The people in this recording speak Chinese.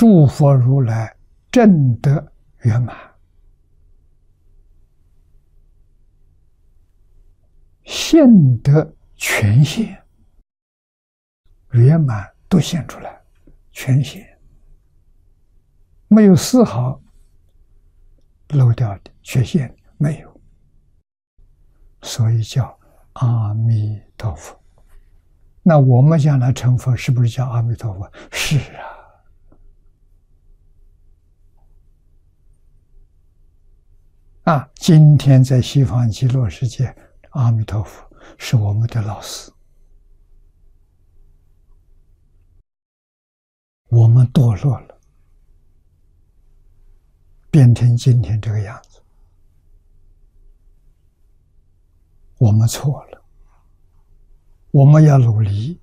诸佛如来正德圆满，现得全现，圆满都现出来，全现，没有丝毫漏掉的缺陷，没有，所以叫阿弥陀佛。那我们将来成佛，是不是叫阿弥陀佛？是啊。今天在西方极乐世界，阿弥陀佛是我们的老师，我们堕落了，变成今天这个样子，我们错了，我们要努力